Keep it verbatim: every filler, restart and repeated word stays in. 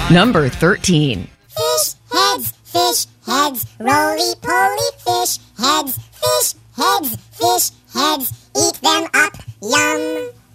Number thirteen. Fish heads, fish heads, roly-poly fish heads, fish heads, fish heads, eat them up, yum.